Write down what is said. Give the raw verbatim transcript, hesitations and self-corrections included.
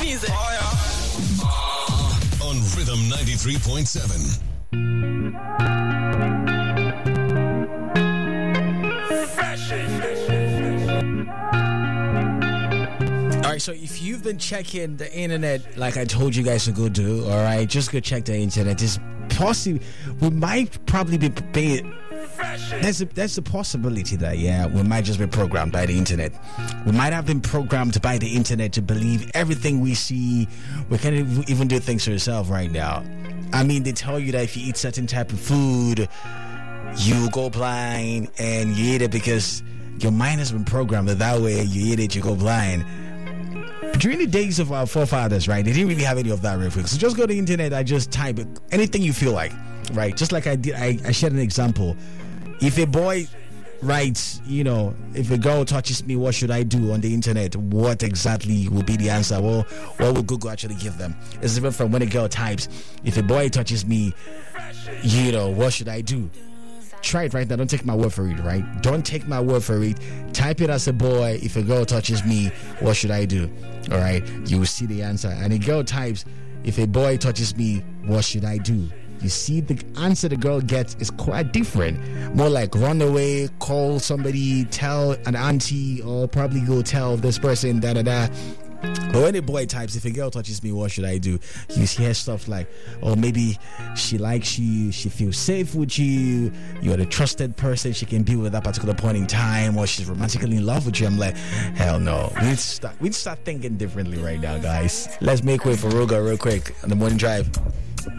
music. Oh, yeah. Uh, on Rhythm ninety-three point seven. All right, so if you've been checking the internet like I told you guys to go do, all right, just go check the internet. It's possible we might probably be paying. There's a, there's a possibility that, yeah, we might just be programmed by the internet. We might have been programmed by the internet to believe everything we see. We can't even do things for yourself right now. I mean, they tell you that if you eat certain type of food, you go blind, and you eat it because your mind has been programmed that that way you eat it, you go blind. During the days of our forefathers, right, they didn't really have any of that real quick. So just go to the internet, I just type it, anything you feel like, right? Just like I did, I, I shared an example. If a boy writes, you know, if a girl touches me, what should I do on the internet? What exactly will be the answer? Well, what will Google actually give them? It's different from when a girl types, if a boy touches me, you know, what should I do? Try it right now. Don't take my word for it, right? Don't take my word for it. Type it as a boy. If a girl touches me, what should I do? All right. You will see the answer. And a girl types, if a boy touches me, what should I do? You see, the answer the girl gets is quite different. More like run away, call somebody, tell an auntie, or probably go tell this person, da da da. But when a boy types, if a girl touches me, what should I do? You hear stuff like, oh, maybe she likes you, she feels safe with you, you're the trusted person she can be with at that particular point in time, or she's romantically in love with you. I'm like, hell no. We need to start, we need to start thinking differently right now, guys. Let's make way for Roga real quick on the morning drive.